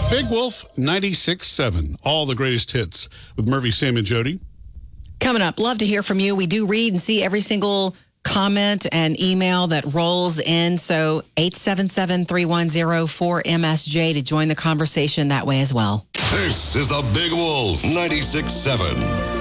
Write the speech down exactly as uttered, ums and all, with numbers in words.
Big Wolf ninety-six seven. All the greatest hits with Murphy, Sam, and Jody. Coming up, love to hear from you. We do read and see every single comment and email that rolls in. So eight seven seven, three one zero, four M S J to join the conversation that way as well. This is the Big Wolf ninety-six seven.